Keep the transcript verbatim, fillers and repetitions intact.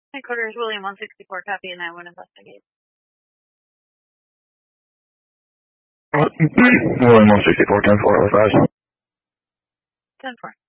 Headquarters, William one sixty-four, copy, and I will investigate. William one sixty-four, ten four, advise. ten four.